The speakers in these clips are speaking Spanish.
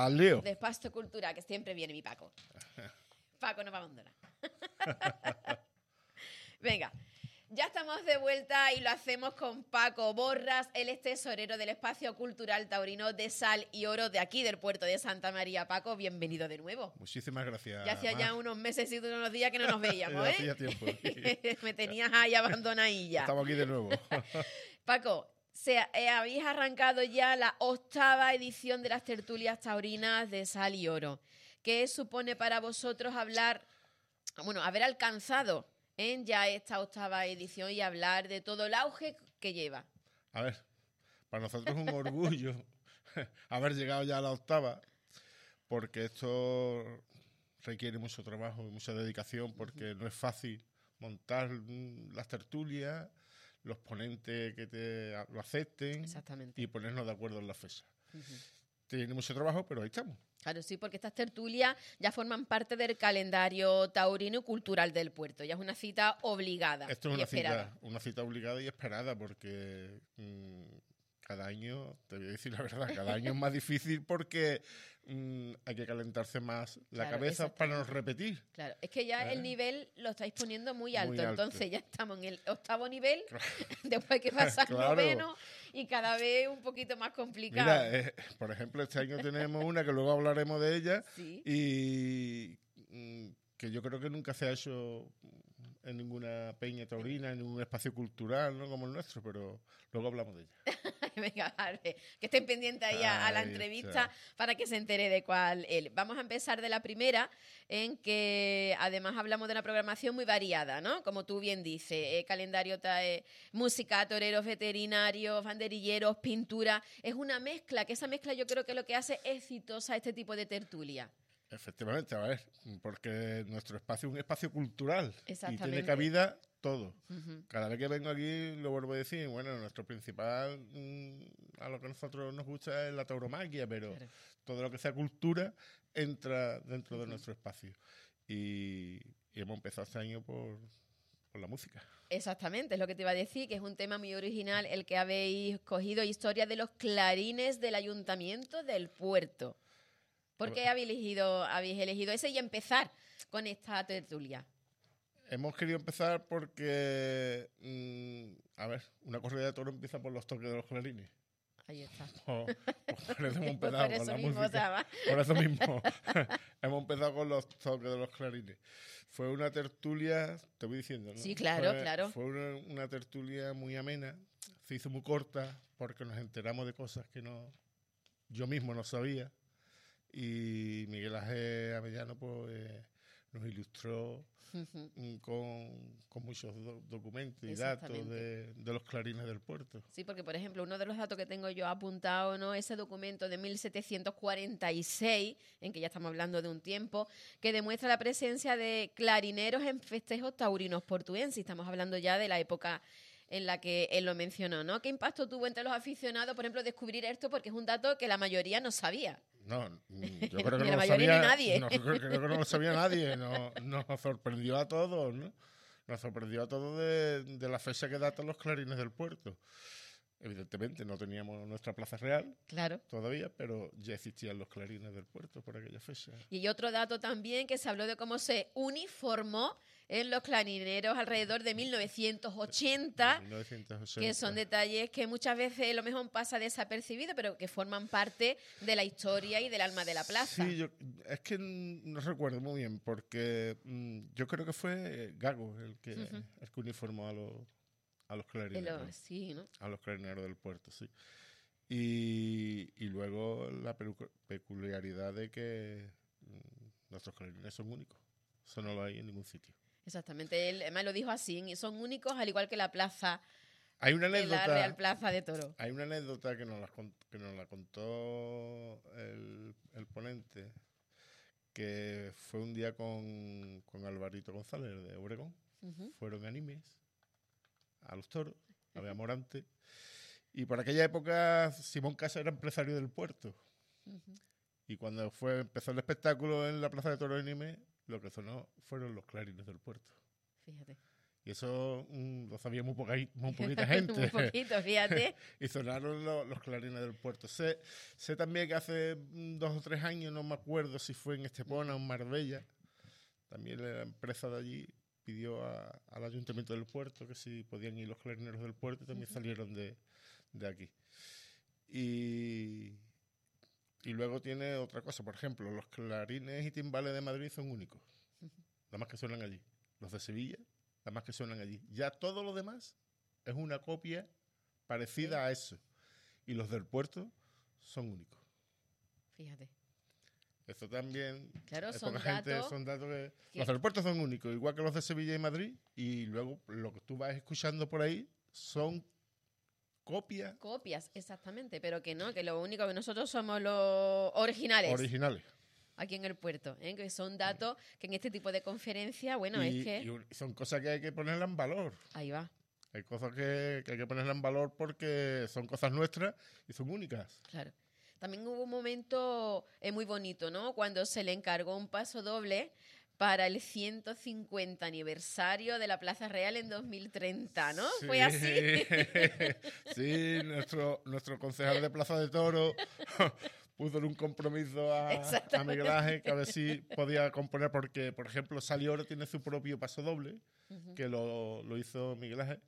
al lío. de Espacio Cultural, que siempre viene mi Paco. Paco no va a abandonar. Venga, ya estamos de vuelta y lo hacemos con Paco Borras. Él es tesorero del Espacio Cultural Taurino de Sal y Oro de aquí, del puerto de Santa María. Paco, bienvenido de nuevo. Muchísimas gracias. Ya hacía ya unos meses y unos días que no nos veíamos, Ya hacía tiempo. Me tenías ahí abandonadilla. Estamos aquí de nuevo. Paco, habéis arrancado ya la 8ª edición de las tertulias taurinas de Sal y Oro. ¿Qué supone para vosotros haber alcanzado en ya esta 8ª edición y hablar de todo el auge que lleva? A ver, para nosotros es un orgullo haber llegado ya a la 8ª, porque esto requiere mucho trabajo y mucha dedicación, porque no es fácil montar las tertulias, los ponentes que lo acepten y ponernos de acuerdo en la fecha. Tiene mucho trabajo, pero ahí estamos. Claro, sí, porque estas tertulias ya forman parte del calendario taurino y cultural del puerto. Ya es una cita obligada. Esto es una cita obligada y esperada, porque cada año, te voy a decir la verdad, cada año es más difícil porque hay que calentarse más la cabeza para no repetir. Claro, es que ya el nivel lo estáis poniendo muy alto. Entonces ya estamos en el 8º nivel, después que pasa el 9º y cada vez un poquito más complicado. Mira, por ejemplo, este año tenemos una que luego hablaremos de ella y que yo creo que nunca se ha hecho en ninguna peña taurina, en ningún espacio cultural, ¿no? Como el nuestro, pero luego hablamos de ella. Venga, vale, que estén pendientes ahí a la entrevista para que se entere de cuál es. Vamos a empezar de la primera, en que además hablamos de una programación muy variada, ¿no? Como tú bien dices, calendario, música, toreros, veterinarios, banderilleros, pintura. Es una mezcla, que esa mezcla yo creo que es lo que hace exitosa este tipo de tertulia. Efectivamente, a ver, porque nuestro espacio es un espacio cultural y tiene cabida todo. Cada vez que vengo aquí lo vuelvo a decir, bueno, nuestro principal, a lo que a nosotros nos gusta es la tauromaquia, pero todo lo que sea cultura entra dentro de nuestro espacio. Y hemos empezado este año por la música. Exactamente, es lo que te iba a decir, que es un tema muy original el que habéis cogido, historia de los clarines del Ayuntamiento del Puerto. ¿Por qué habéis elegido ese y empezar con esta tertulia? Hemos querido empezar porque, a ver, una corrida de toro empieza por los toques de los clarines. Ahí está. Por eso hemos empezado con la música. Por eso mismo. Hemos empezado con los toques de los clarines. Fue una tertulia, te voy diciendo, ¿no? Sí, claro. Fue una tertulia muy amena. Se hizo muy corta porque nos enteramos de cosas que yo mismo no sabía. Y Miguel Ángel Avellano pues nos ilustró con muchos documentos y datos de los clarines del puerto. Sí, porque por ejemplo uno de los datos que tengo yo apuntado, ¿no? Ese documento de 1746, en que ya estamos hablando de un tiempo, que demuestra la presencia de clarineros en festejos taurinos portuenses. Estamos hablando ya de la época en la que él lo mencionó, ¿no? ¿Qué impacto tuvo entre los aficionados, por ejemplo, descubrir esto? Porque es un dato que la mayoría no sabía. No, yo creo que no lo sabía nadie. Creo que no lo sabía nadie. Nos sorprendió a todos, ¿no? Nos sorprendió a todos de la fecha que datan los clarines del puerto. Evidentemente no teníamos nuestra plaza real todavía, pero ya existían los clarines del puerto por aquella fecha. Y otro dato también, que se habló de cómo se uniformó en los clarineros alrededor de 1980, que son detalles que muchas veces a lo mejor pasa desapercibido, pero que forman parte de la historia y del alma de la plaza. Sí, es que no recuerdo muy bien, porque yo creo que fue Gago el que uniformó a los clarineros. Sí, ¿no? A los clarineros del puerto, sí. Y luego la peculiaridad de que nuestros clarines son únicos. Eso no lo hay en ningún sitio. Exactamente, él además lo dijo así, son únicos al igual que la plaza. Hay una anécdota, de la Real Plaza de Toro. Hay una anécdota que nos la contó el ponente, que fue un día con Alvarito González de Obregón. Fueron a Nimes, a los toros, a ver a Morante. Y por aquella época Simón Casa era empresario del puerto. Y cuando empezó el espectáculo en la Plaza de Toros de Nimes, lo que sonó fueron los clarines del puerto. Fíjate. Y eso lo sabía muy poquita gente. Un poquito, fíjate. Y sonaron los clarines del puerto. Sé también que hace 2 o 3 años, no me acuerdo si fue en Estepona o en Marbella, también la empresa de allí pidió al ayuntamiento del puerto que si podían ir los clarineros del puerto, y también salieron de aquí. Y luego tiene otra cosa, por ejemplo, los clarines y timbales de Madrid son únicos, nada más que suenan allí. Los de Sevilla, nada más que suenan allí. Ya todo lo demás es una copia parecida a eso. Y los del puerto son únicos. Fíjate. Esto también, claro, son datos que los del puerto son únicos, igual que los de Sevilla y Madrid, y luego lo que tú vas escuchando por ahí son copias. Copias, exactamente, pero que no, que lo único que nosotros somos los originales. Originales. Aquí en el puerto, que son datos que en este tipo de conferencias, bueno, y, es que... Y son cosas que hay que ponerlas en valor. Ahí va. Hay cosas que hay que ponerlas en valor porque son cosas nuestras y son únicas. Claro. También hubo un momento muy bonito, ¿no? Cuando se le encargó un paso doble para el 150 aniversario de la Plaza Real en 2030, ¿no? Sí. ¿Fue así? Sí, nuestro concejal de Plaza de Toros puso en un compromiso a Miguel Ángel que a ver si podía componer, porque, por ejemplo, Salioro tiene su propio paso doble, que lo hizo Miguel Ángel,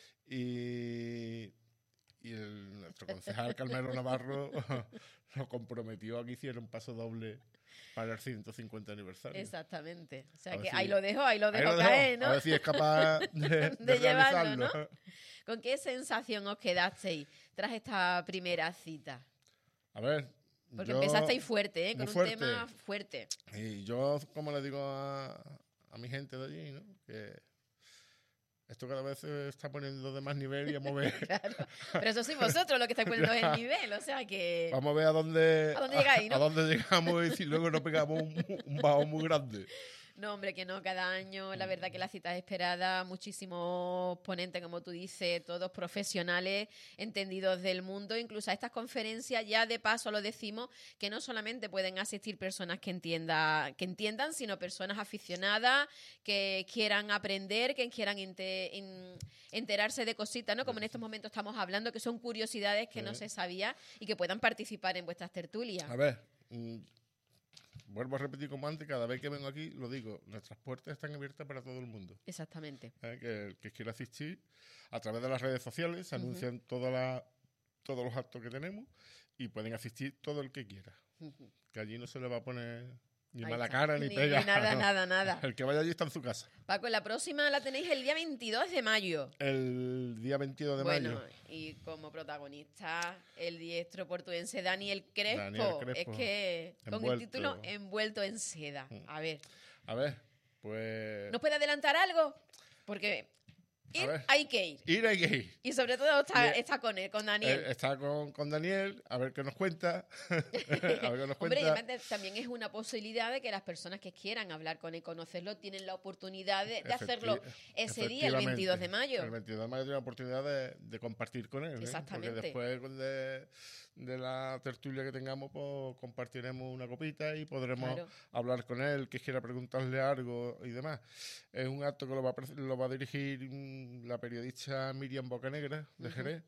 y nuestro concejal Carmelo Navarro lo comprometió a que hiciera un paso doble para el 150 aniversario. Exactamente. O sea A ver que si- ahí lo dejo caer, ¿no? A ver si es capaz de llevarlo, realizarlo. ¿no? ¿Con qué sensación os quedasteis tras esta primera cita? A ver, porque empezasteis fuerte, con un tema fuerte. Y yo, como le digo a mi gente de allí, ¿no? Que esto cada vez se está poniendo de más nivel y vamos a ver. Claro. Pero eso sois vosotros los que estáis poniendo el nivel, o sea que... Vamos a ver a dónde llegáis, ¿no? A dónde llegamos y si luego nos pegamos un bajo muy grande. No, hombre, que no, cada año, la verdad que la cita es esperada, muchísimos ponentes, como tú dices, todos profesionales, entendidos del mundo, incluso a estas conferencias, ya de paso lo decimos, que no solamente pueden asistir personas que entiendan, sino personas aficionadas, que quieran aprender, que quieran enterarse de cositas, ¿no? Como en estos momentos estamos hablando, que son curiosidades que no se sabía y que puedan participar en vuestras tertulias. A ver, vuelvo a repetir como antes, cada vez que vengo aquí, lo digo, nuestras puertas están abiertas para todo el mundo. Exactamente. Que el que quiera asistir, a través de las redes sociales, se anuncian todos los actos que tenemos y pueden asistir todo el que quiera. Que allí no se le va a poner ni mala cara ni pega. Ni nada. El que vaya allí está en su casa. Paco, la próxima la tenéis el día 22 de mayo. El día 22 de mayo. Bueno, y como protagonista, el diestro portuense Daniel Crespo. Es que con el título Envuelto en seda. A ver, pues... ¿nos puede adelantar algo? Porque hay que ir. Hay que ir. Y sobre todo está con él, con Daniel. Está con Daniel, a ver qué nos cuenta. Hombre, y además también es una posibilidad de que las personas que quieran hablar con él, conocerlo, tienen la oportunidad de hacerlo ese día, el 22 de mayo. El 22 de mayo tiene la oportunidad de compartir con él. Exactamente. Porque después de la tertulia que tengamos, pues compartiremos una copita y podremos hablar con él, que quiera preguntarle algo y demás. Es un acto que lo va a dirigir la periodista Miriam Bocanegra, de Jerez,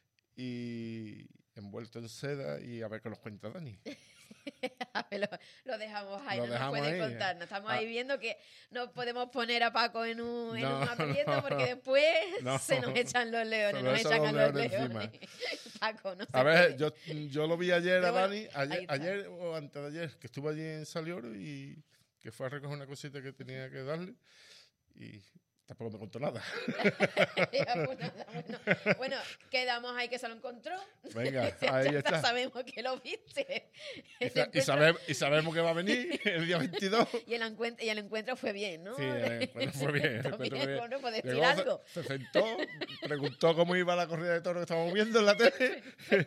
y envuelto en seda, y a ver qué nos cuenta Dani. Lo dejamos ahí, no nos puede contar. No estamos ahí viendo que no podemos poner a Paco en un aprieto porque después se nos echan los leones, nos echan a los leones. Paco, no sé. A ver, yo lo vi ayer a Dani, ayer o antes de ayer, que estuvo allí en Salioro y que fue a recoger una cosita que tenía que darle y tampoco me contó nada. Bueno, quedamos ahí que se lo encontró. Venga, ahí está. Sabemos que lo viste. Y sabemos que va a venir el día 22. Y el encuentro fue bien, ¿no? Sí, el encuentro fue bien. Bueno, pues decir algo. Se sentó, preguntó cómo iba la corrida de toros que estábamos viendo en la tele.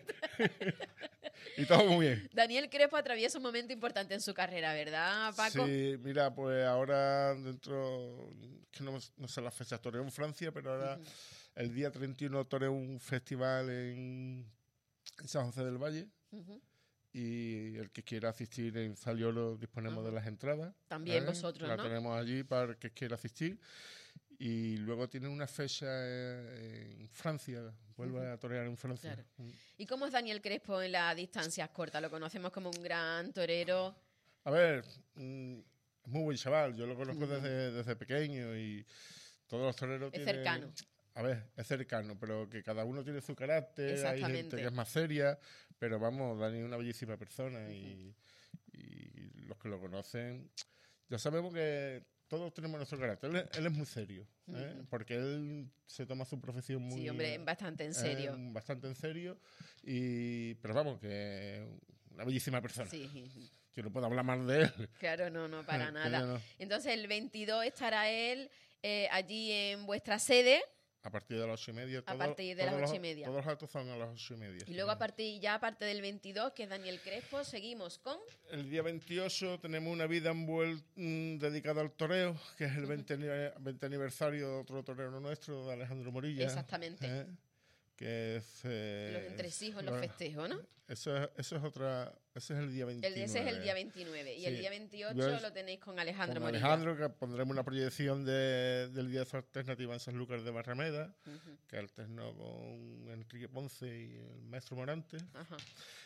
Y todo muy bien. Daniel Crespo atraviesa un momento importante en su carrera, ¿verdad, Paco? Sí, mira, pues ahora que no sé las fechas, toreo en Francia, pero ahora el día 31 toreo un festival en San José del Valle. y el que quiera asistir en Saliolo disponemos de las entradas. También vosotros, la ¿no? tenemos allí para el que quiera asistir. Y luego tiene una fecha en Francia, vuelve a torear en Francia. Claro. ¿Y cómo es Daniel Crespo en las distancias cortas? Lo conocemos como un gran torero. A ver, es muy buen chaval, yo lo conozco desde pequeño y todos los toreros tienen... cercano. A ver, es cercano, pero que cada uno tiene su carácter, hay gente que es más seria, pero vamos, Dani es una bellísima persona y los que lo conocen ya sabemos que todos tenemos nuestro carácter. Él es muy serio, porque él se toma su profesión muy... Sí, hombre, bastante en serio. Bastante en serio, pero vamos, que una bellísima persona. Sí. Yo no puedo hablar más de él. Claro, no, para nada. No. Entonces, el 22 estará él allí en vuestra sede. A partir de las 8:30. A partir de las 8:30. Todos los actos son a las 8:30. Y luego, aparte del 22, que es Daniel Crespo, seguimos con... El día 28 tenemos una vida dedicada al toreo, que es el 20 aniversario de otro torero nuestro, de Alejandro Morilla. Exactamente. Que es... los entresijos, los festejos, ¿no? Ese es el día 29. Ese es el día 29. Y sí. El día 28 lo tenéis con Alejandro Morilla. Alejandro, que pondremos una proyección del Día de su Alternativa en San Lucas de Barrameda, que alternó con Enrique Ponce y el maestro Morante. Ajá.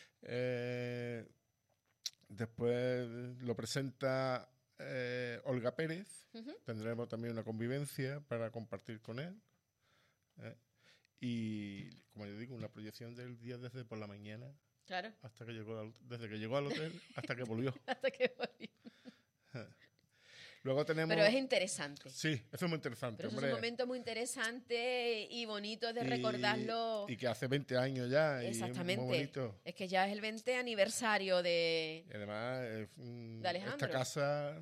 Después lo presenta Olga Pérez. Tendremos también una convivencia para compartir con él. Y, como yo digo, una proyección del día desde por la mañana. Claro. Hasta que desde que llegó al hotel hasta que volvió. Hasta que volvió. Luego tenemos... Pero es interesante. Sí, eso es muy interesante. Pero eso es un momento muy interesante y bonito de recordarlo. Y que hace 20 años ya. Exactamente. Y muy bonito. Es que ya es el 20 aniversario de... Y además, de Alejandro. Esta casa,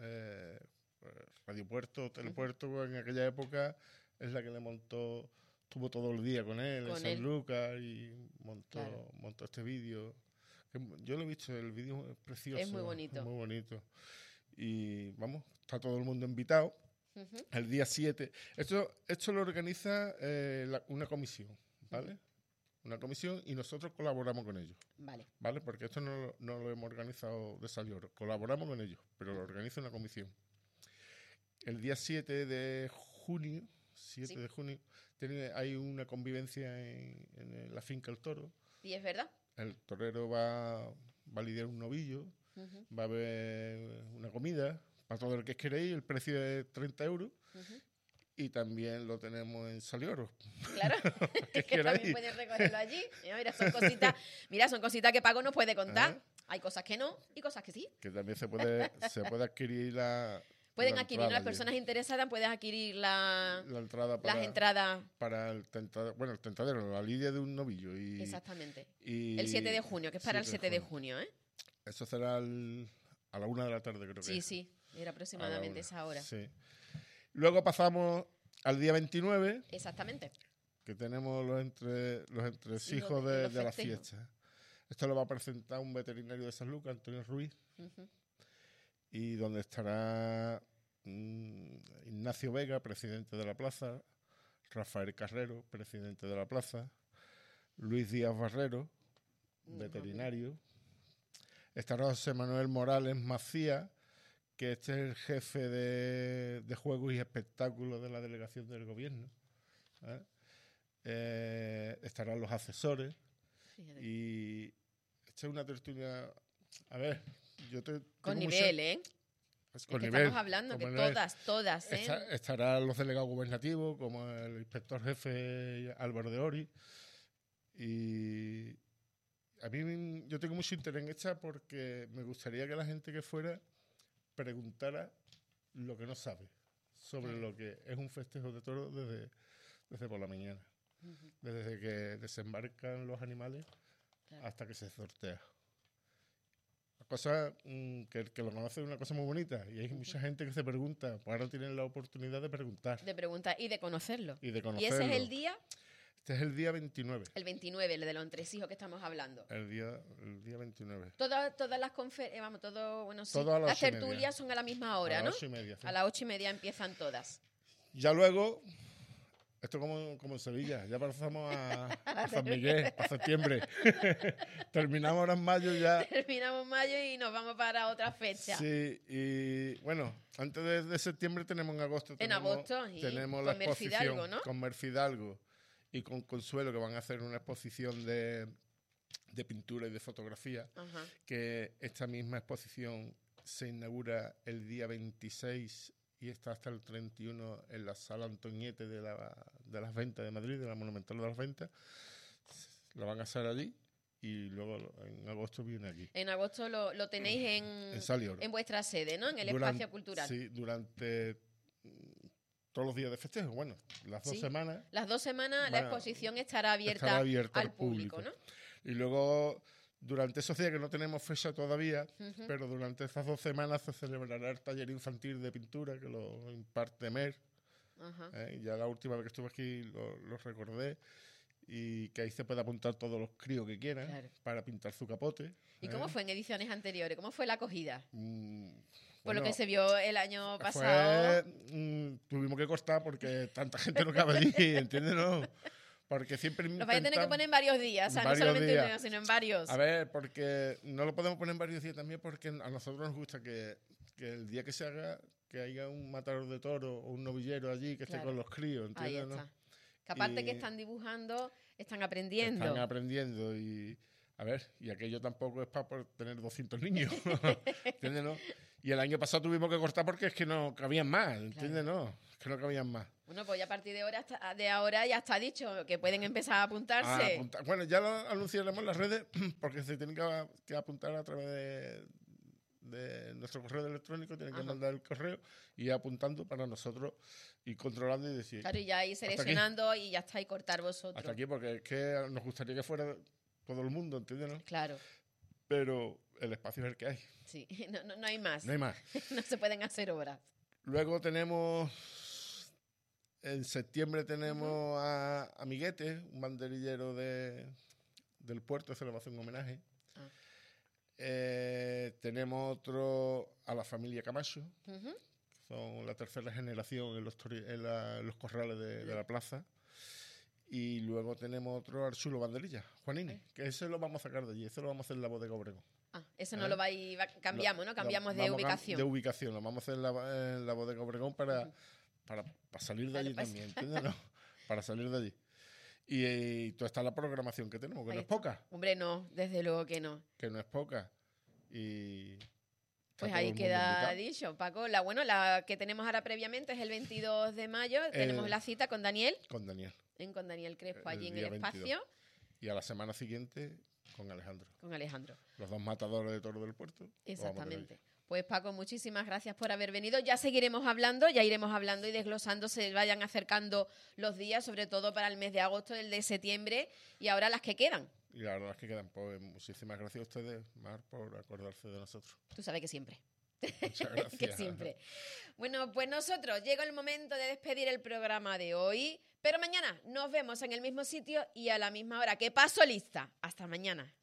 Radio Puerto, Telepuerto, en aquella época, es la que le montó... Estuvo todo el día con él en San Lucas y montó este vídeo. Yo lo he visto, el vídeo es precioso. Es muy bonito. Es muy bonito. Y vamos, está todo el mundo invitado. El día 7. Esto lo organiza una comisión, ¿vale? Una comisión y nosotros colaboramos con ellos. ¿Vale? Porque esto no lo hemos organizado de Salioro. Colaboramos con ellos, pero lo organiza una comisión. El día 7 de junio... 7 de junio, hay una convivencia en la finca El Toro. ¿Y es verdad? El torero va a lidiar un novillo, va a haber una comida para todo el que quiera ir, el precio es 30 euros. Y también lo tenemos en Salioro. Claro, que también puedes recogerlo allí. Mira, son cositas que Paco no puede contar. Hay cosas que no y cosas que sí. Que también se puede adquirir Pueden adquirir, las personas interesadas pueden adquirir las entradas para el tentadero, la lidia de un novillo. Exactamente. El 7 de junio, que es para el 7 de junio, ¿eh? Eso será a la 1 de la tarde, creo que. Sí, era aproximadamente esa hora. Sí. Luego pasamos al día 29. Exactamente. Que tenemos los entresijos de la fiesta. Esto lo va a presentar un veterinario de San Lucas, Antonio Ruiz. Y donde estará Ignacio Vega, presidente de la plaza, Rafael Carrero, presidente de la plaza, Luis Díaz Barrero, veterinario, estará José Manuel Morales Macías, que este es el jefe de juegos y espectáculos de la delegación del gobierno. Estarán los asesores. Fíjate. Y esta es una tertulia... A ver... Con nivel, ¿eh? Pues con nivel, estamos hablando que todas, ¿eh? Estarán los delegados gubernativos, como el inspector jefe Álvaro de Ori. Y a mí yo tengo mucho interés en esta porque me gustaría que la gente que fuera preguntara lo que no sabe sobre lo que es un festejo de toros desde por la mañana. Desde que desembarcan los animales hasta que se sortea. Cosa que lo conoce es una cosa muy bonita y hay mucha gente que se pregunta, pues ahora tienen la oportunidad de preguntar. De preguntar y de conocerlo. ¿Y ese es el día? Este es el día 29. El 29, el de los entresijos que estamos hablando. El día 29. Todas las conferencias, las tertulias son a la misma hora, ¿no? A las 8:30. Sí. A las 8:30 empiezan todas. Ya luego, Esto como en Sevilla, ya pasamos a San Miguel, a septiembre. Terminamos ahora en mayo ya. Terminamos mayo y nos vamos para otra fecha. Sí, y bueno, antes de septiembre tenemos en agosto. Tenemos la exposición Fidalgo, ¿no? Con Mer Fidalgo y con Consuelo, que van a hacer una exposición de pintura y de fotografía, que esta misma exposición se inaugura el día 26 y está hasta el 31 en la Sala Antoñete de las Ventas de Madrid, de la Monumental de las Ventas. Lo van a hacer allí y luego en agosto viene aquí. En agosto lo tenéis en vuestra sede, ¿no? En el espacio cultural. Sí, durante todos los días de festejo. Bueno, las 2 semanas. Las 2 semanas la exposición estará abierta al público, ¿no? Y luego, durante esos días que no tenemos fecha todavía, pero durante esas 2 semanas se celebrará el taller infantil de pintura que lo imparte Mer. Ya la última vez que estuve aquí lo recordé. Y que ahí se puede apuntar todos los críos que quieran para pintar su capote. ¿Y cómo fue en ediciones anteriores? ¿Cómo fue la acogida? Por lo que se vio el año pasado. Tuvimos que costar porque tanta gente no cabe allí, ¿entiendes? No. Porque siempre lo vais a tener que poner en varios días, o sea, no solamente uno, sino en varios. A ver, porque no lo podemos poner en varios días también porque a nosotros nos gusta que el día que se haga, que haya un matador de toro o un novillero allí que esté con los críos, ¿entiendes? Ahí está. Que aparte que están dibujando, están aprendiendo. Están aprendiendo y, a ver, y aquello tampoco es para tener 200 niños, ¿entiendes? ¿No? Y el año pasado tuvimos que cortar porque es que no cabían más, ¿entiendes? Claro. No, es que no cabían más. Bueno, pues ya a partir de ahora ya está dicho que pueden empezar a apuntarse. Bueno, ya lo anunciaremos en las redes porque se tienen que apuntar a través de nuestro correo electrónico, tienen que mandar el correo y ir apuntando para nosotros ir controlando y decir... Claro, y ya ir seleccionando y ya está, y cortar vosotros. Hasta aquí, porque es que nos gustaría que fuera todo el mundo, ¿entiendes? ¿No? Claro. Pero el espacio es el que hay. Sí, no hay más. No hay más. No se pueden hacer obras. Luego tenemos... En septiembre tenemos a Miguete, un banderillero del puerto, se le va a hacer un homenaje. Tenemos otro a la familia Camacho, que son la tercera generación en los corrales de la plaza. Y luego tenemos otro al Chulo Banderilla, Juanini, que ese lo vamos a sacar de allí, ese lo vamos a hacer en la Bodega Obregón. Ese no lo cambiamos, ¿no? Cambiamos de ubicación. De ubicación, lo vamos a hacer en la Bodega Obregón para salir de allí también, ¿entiendes? No, para salir de allí. Y toda está la programación que tenemos, que no es poca. Hombre, no, desde luego que no. Que no es poca. Y pues ahí queda dicho, Paco. La que tenemos ahora previamente es el 22 de mayo. Tenemos la cita con Daniel. Con Daniel. Con Daniel Crespo allí en el espacio. 22. Y a la semana siguiente con Alejandro. Con Alejandro. Los 2 matadores de toros del puerto. Exactamente. Pues Paco, muchísimas gracias por haber venido. Ya seguiremos hablando, ya iremos hablando y desglosando, se vayan acercando los días, sobre todo para el mes de agosto, el de septiembre y ahora las que quedan. Y ahora las que quedan, pues muchísimas gracias a ustedes, Mar, por acordarse de nosotros. Tú sabes que siempre. Muchas gracias. Que siempre. Bueno, pues nosotros, llega el momento de despedir el programa de hoy, pero mañana nos vemos en el mismo sitio y a la misma hora. ¡Que paso lista! Hasta mañana.